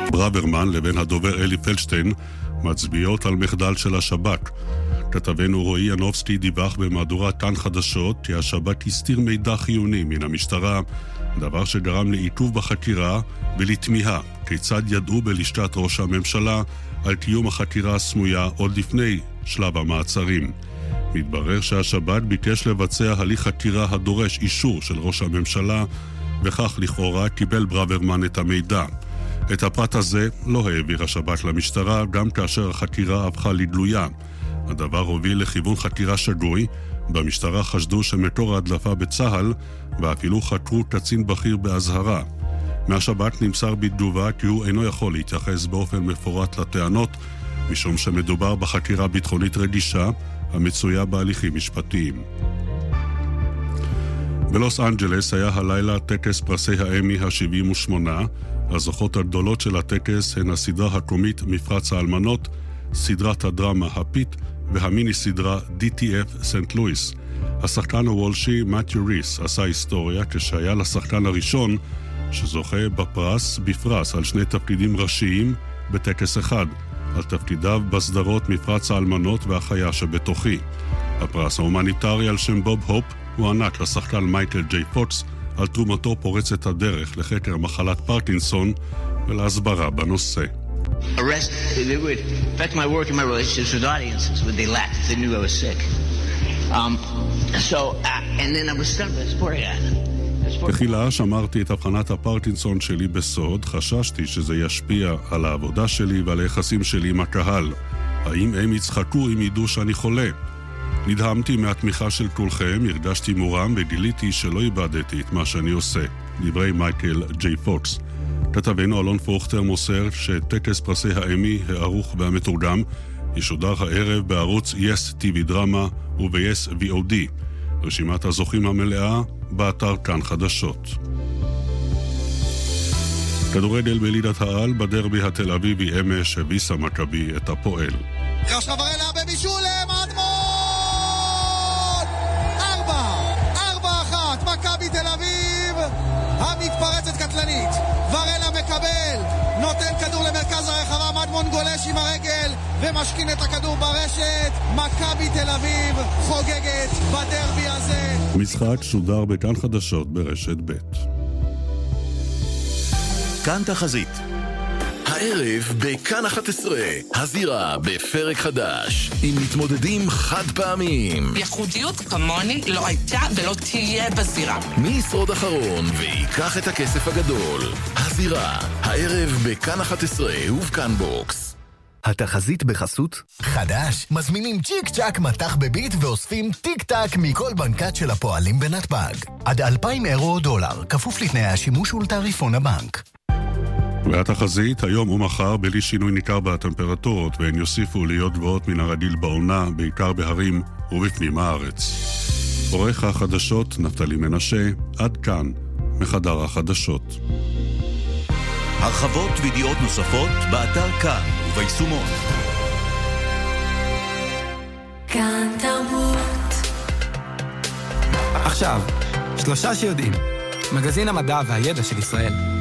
ברוורמן לבין הדובר אלי פלדשטיין מצביעות על מחדל של השב"כ. כתבנו רועי ינובסקי דיווח במהדורת כאן חדשות כי השב"כ הסתיר מידע חיוני מן המשטרה, דבר שגרם לעיכוב בחקירה ולתמיהה כיצד ידעו בלשכת ראש הממשלה על קיום החקירה הסמויה עוד לפני שלב המעצרים. מתברר שהשב"כ ביקש לבצע הליך חקירה הדורש אישור של ראש הממשלה, וכך לכאורה קיבל ברוורמן את המידע. את הפרט הזה לא העביר השב"כ למשטרה גם כאשר החקירה הפכה לגלויה. הדבר הוביל לכיוון חקירה שגוי, במשטרה חשדו שמקור ההדלפה בצה"ל, ואפילו חקרו קצין בכיר בהזהרה. מהשב"כ נמסר בתגובה כי הוא אינו יכול להתייחס באופן מפורט לטענות, משום שמדובר בחקירה ביטחונית רגישה, המצויה בהליכים משפטיים. בלוס אנג'לס היה הלילה טקס פרסי האמי ה-78. הזוכות הגדולות של הטקס הן הסדרה הקומית מפרץ האלמנות, סדרת הדרמה הפיט והמיני סדרה DTF סנט לואיס. השחקן הוולשי מתיו ריס עשה היסטוריה כשהיה לשחקן הראשון שזוכה בפרס על שני תפקידים ראשיים בטקס אחד, על תפקידיו בסדרות מפרץ האלמנות והחיה שבתוכי. הפרס ההומניטרי על שם בוב הופ הוענק לשחקן מייקל ג'יי פוקס על תרומתו פורצת הדרך לחקר מחלת פרקינסון ולהסברה בנושא. It would affect my work and my relationships with audiences. They laughed if they knew I was sick. And then I was stunned by the sport I got. תחילה שמרתי את הבחנת הפרקינסון שלי בסוד, חששתי שזה ישפיע על העבודה שלי ועל היחסים שלי עם הקהל. האם הם יצחקו אם ידעו שאני חולה? נדהמתי מהתמיכה של כולכם, הרגשתי מורם וגיליתי שלא איבדתי את מה שאני עושה. דברי מייקל ג'יי פוקס. כתבנו אלון פרוכטר מוסר שטקס פרסי האמי הערוך והמתורגם ישודר הערב בערוץ Yes TV דרמה וב-Yes VOD. רשימת הזוכים המלאה באתר כאן חדשות. כדורגל בליגת העל, בדרבי התל אביבי אמש הביסה מכבי את הפועל. יושר ורלה בבישול מדמון! 4-1 מכבי תל אביב, המתפרצת קטלנית. ורלה מקבל, נותן כדור למרכז הרחבה, מדמון גולש עם הרגל ומשכין את הכדור ברשת. מכבי תל אביב חוגגת בדרבי הזה. משחק שודר בכאן חדשות ברשת ב'. כאן תחזית. הערב בכאן 11, הזירה בפרק חדש, עם מתמודדים חד פעמיים. ייחודיות כמוני לא הייתה ולא תהיה בזירה. מי ישרוד אחרון ויקח את הכסף הגדול? הזירה, הערב בכאן 11 ובכאן בוקס. התחזית בחסות חדש, מזמינים צ'יק צ'ק מתח בביט ואוספים טיק טק מכל בנקת של הפועלים בנתב"ג. עד 2,000 אירו או דולר, כפוף לתנאי השימוש ולתעריפון הבנק. והתחזית היום ומחר בלי שינוי ניכר בטמפרטורות, והן יוסיפו להיות גבוהות מן הרגיל בעונה, בעיקר בהרים ובפנים הארץ. עורך החדשות נפתלי מנשה, עד כאן מחדר החדשות. הרחבות וידיעות נוספות באתר כאן וביישומון. כאן תרבות. עכשיו, 3 שיודעים. מגזין המדע והידע של ישראל.